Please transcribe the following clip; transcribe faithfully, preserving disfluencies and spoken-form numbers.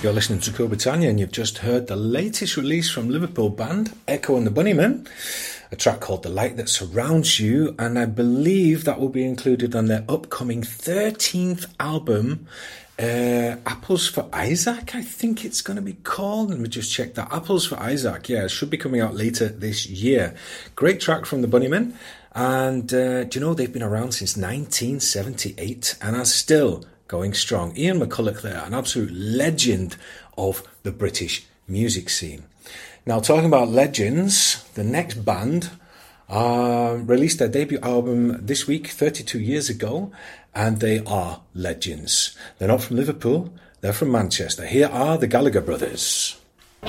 You're listening to Cool Britannia, and you've just heard the latest release from Liverpool band Echo and the Bunnymen, a track called The Light That Surrounds You, and I believe that will be included on their upcoming thirteenth album, uh, Apples for Isaac, I think it's going to be called. Let me just check that. Apples for Isaac, yeah, it should be coming out later this year. Great track from the Bunnymen, and uh, do you know, they've been around since nineteen seventy-eight and are still going strong. Ian McCulloch there, an absolute legend of the British music scene. Now, talking about legends, the next band uh, released their debut album this week, thirty-two years ago, and they are legends. They're not from Liverpool, they're from Manchester. Here are the Gallagher Brothers.